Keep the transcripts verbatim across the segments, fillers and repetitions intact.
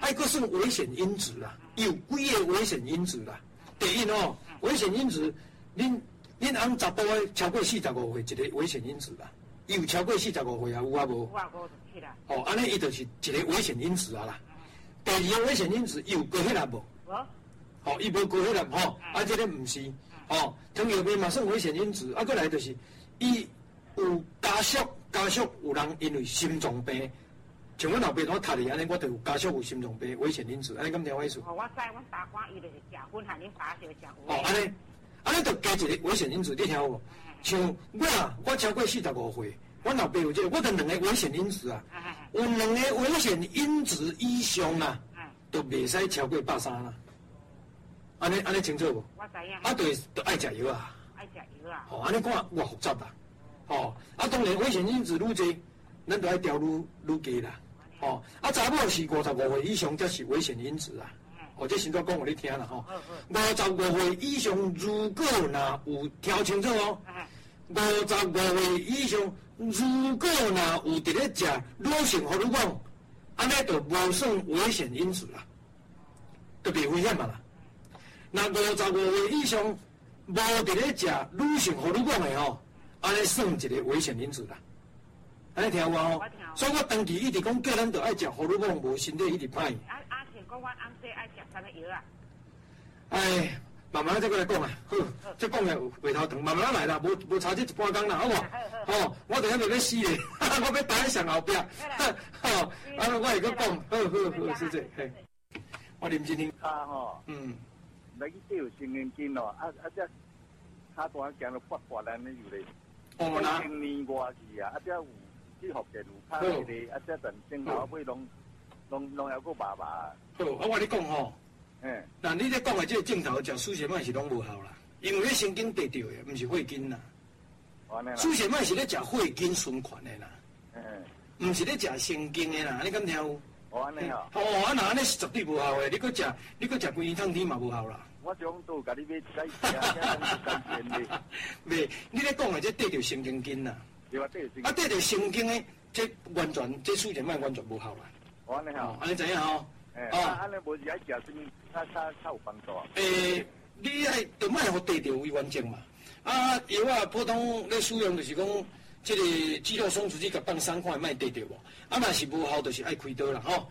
还佫算危险因子啦，有几个危险因子啦。第一哦，危险因子，恁恁翁查甫诶超过四十五岁，一个危险因子啦。有超过四十五岁啊，有啊无？ 有啊，五十七啦。 哦，安尼伊就是一个危险因子啊啦。第二个危险因子有高血压无？ 无。 哦，伊无高血压吼，啊，这个毋是。哦，糖尿病嘛算危险因子，啊，过来就是伊有家属家属有人因为心脏病。像阮老爸我读哩安尼，我就有家属有心脏病危险因子，安尼咁听我意思？ 哦，我知，阮大官伊就是食薰，含恁爸就食有。 哦，安尼，安尼就加一个危险因子，你听有无？像我啊，我超过四十五岁，阮老爸有这个，我就两个危险因子啊，有两个危险因子以上啊，都袂使超过百三啦。安尼安尼清楚无？ 我知影。 啊，对，就爱食药啊。 爱食药啊。 哦，安尼看偌复杂啦。哦，啊，当然危险因子愈侪，咱就爱调愈愈低啦。哦，啊，查某是五十五岁以上才是危险因子啊。哦，这先再讲互你听啦吼。五十五岁以上，如果若有听清楚哦，五十五岁以上，如果若有伫咧食女性荷尔蒙，安尼就无算危险因子啦，就袂危险嘛啦。那五十五岁以上无伫咧食女性荷尔蒙的吼，安尼算一个危险因子啦。安尼听有无？所以我长期一直讲，叫咱着爱食荷尔蒙，无身体一直歹。 啊啊，是讲我暗时爱食啥物药啊？ 哎，慢慢再过来讲啊，好，再讲个回头长，慢慢来啦，无无差这一半工啦，好无？哦，我等下就要死咧，我要摆在上后壁，好，啊，我会搁讲，好好好，是这，嘿，我啉一啉。 骹吼，嗯，来去钓成年筋咯，啊啊只骹大行到八八安尼有咧， 哦啦， 成年外去啊，啊只有去福建有骹迄个，啊只等正头尾拢拢拢还佫麻麻。 好，啊我你讲吼。嗯，那你咧讲的这个镜头，食输血麦是拢无效啦，因为迄神经得着的，毋是血筋啦。输血麦是咧食血筋循环的啦，嗯，毋是咧食神经的啦，你敢听有？ 哦，安尼哦。 哦，啊那安尼是绝对无效的，你搁食，你搁食规趟天嘛无效啦。 我种都甲你买一袋食，食真钱的。 袂，你咧讲的这得着神经筋啦。 对啊，得着。 啊，得着神经的，这完全这输血麦完全无效啦。 哦，安尼吼。 安尼知影吼？ 哦，安尼无是爱食什么，较较较有帮助。 诶，你爱就莫互地着为完整嘛。啊，药啊，普通咧使用就是讲，即个肌肉松弛剂甲放三块，莫地着无。啊，若是无效，就是爱开刀啦，吼。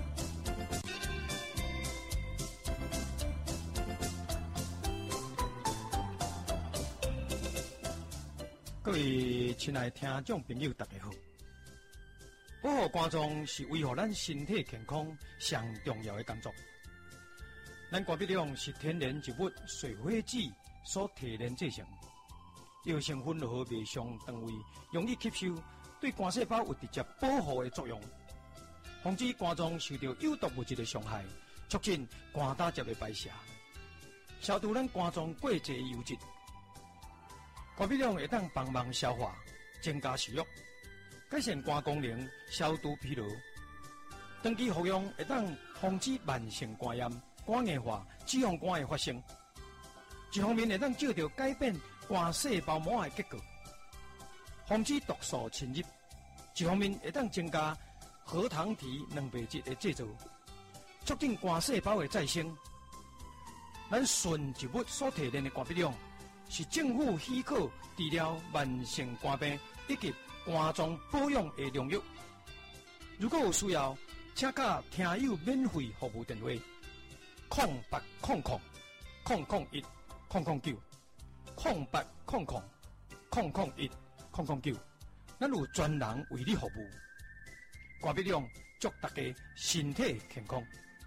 各位亲爱的听众朋友，大家好。保护肝脏是维护咱身体健康上重要的工作。咱肝鼻量是天然植物水火子所提炼制成，药成分落去袂上单位，容易吸收，对肝细胞有直接保护的作用，防止肝脏受到有毒物质的伤害，促进肝胆汁的排泄，消除咱肝脏过多油脂。肝鼻量会当帮忙消化，增加食欲。改善肝功能，消除疲劳。长期服用会当防止慢性肝炎、肝硬化、脂肪肝的发生。一方面会当照着改变肝细胞膜的结构，防止毒素侵入；一方面会当增加核糖体蛋白质的制造，促进肝细胞的再生。咱纯植物所提炼的肝鼻量，是政府许可治疗慢性肝病以及肝脏保养的良药。如果有需要，请假听友免费服务电话：空八空空空空一空空九空八空空空空一空空九。咱有专人为你服务。肝鼻量祝大家身体健康。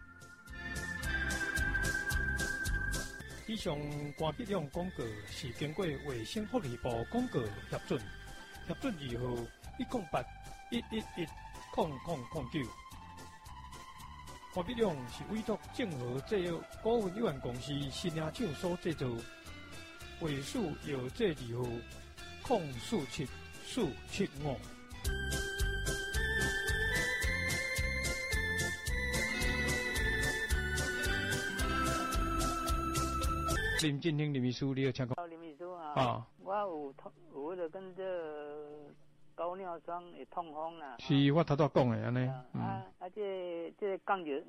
以上肝鼻量广告是经过卫生福利部广告核准。核准二号一零八一一一空空空九。肝鼻量是委托正和制药股份有限公司新亚厂所制造，尾数有这二号空四七四七五。林进兴林秘书，你有请讲。 林秘书啊， 啊我有痛，有迄跟这高尿酸会痛风啦。 是我头头讲的安尼。 啊啊，这这降血